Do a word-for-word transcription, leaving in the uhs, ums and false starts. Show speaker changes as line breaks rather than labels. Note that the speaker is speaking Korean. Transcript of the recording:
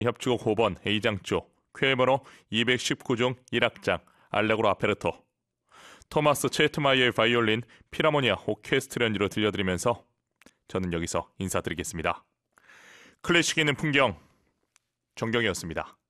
협주곡 오 번 A장조, 쾌번호 이백십구 종 일 악장, 알레고로 아페르토, 토마스 체트마이어의 바이올린, 피라모니아 오케스트라 연주로 들려드리면서 저는 여기서 인사드리겠습니다. 클래식에 있는 풍경, 정경이었습니다.